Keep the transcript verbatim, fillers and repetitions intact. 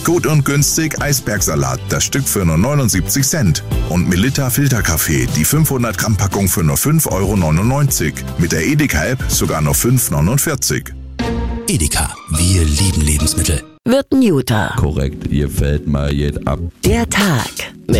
Gut und günstig Eisbergsalat, das Stück für nur neunundsiebzig Cent. Und Melitta Filterkaffee, die fünfhundert Gramm Packung für nur fünf Euro neunundneunzig. Mit der Edeka-App sogar nur fünf Euro neunundvierzig. Edeka, wir lieben Lebensmittel. Wird Newter. Korrekt, ihr fällt mal jed ab. Der Tag mit